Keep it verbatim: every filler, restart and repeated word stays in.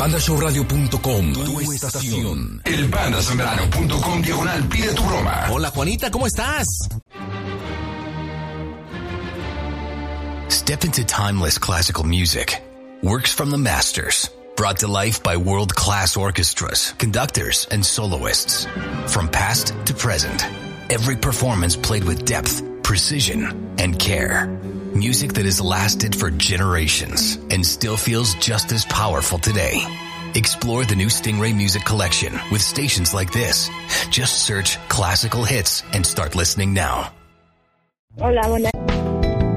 Pandashowradio punto com, tu estación. El pandasembrano punto com diagonal pide tu broma. Hola Juanita, ¿cómo estás? Step into timeless classical music. Works from the masters. Brought to life by world-class orchestras, conductors, and soloists. From past to present. Every performance played with depth, precision, and care. Music that has lasted for generations and still feels just as powerful today. Explore the new Stingray Music Collection with stations like this. Just search classical hits and start listening now. Hola, buenas.